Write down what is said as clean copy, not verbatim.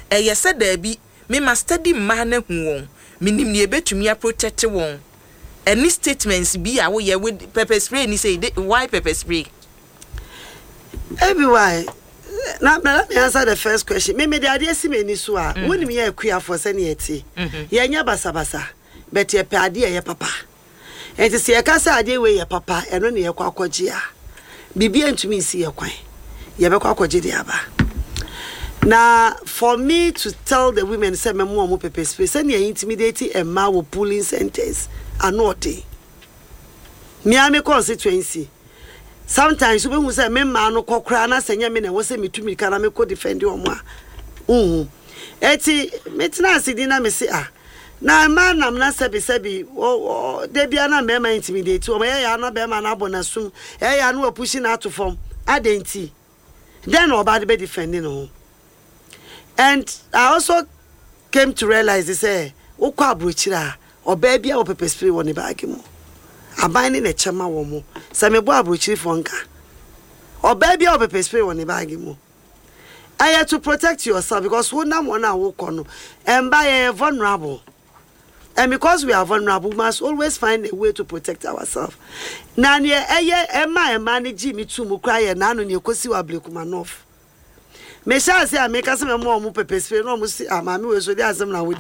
said there be me must study man hu won minim ne betumi a protect won any statements be a we with pepper spray ni say why pepper spray everywhere. Now let me answer the first question. Me the idea see me ni so a woni me ya akua for se ne eti ye nya basa but ye pe ade ye papa enti se ye ka sa ade we ye papa eno ne ye kwa akwaje a bibia ntumi si ye kwan ye be kwa akwaje de aba. Now for me to tell the women say me mo pepper spray say ne intimidating a ma wo pulling centers anote me am constituency. Sometimes we will say, "Memma no kokra na senya me na wo se metumi kana me ko defend omo a." Eti metina sidi na me se na man nam na sebi de bia na me ma intimidate o me ya na be ma na abonasum ya na opushi na to form adenti then oba de be defending no. And I also came to realize say okwa abrochira oba bia wo pepper spray woni bag mu abani na chema wo mo se me bo abrochiri fonka oba bia wo pepper spray woni bag mu. I have to protect yourself because who na one wo kono and by vulnerable. And because we are vulnerable, we must always find a way to protect ourselves. Nanye eye manage me too mu cry na no ne kosi wa blekumanov. Me sha say make us me mo pepper spray no mo si amami we so dey asem na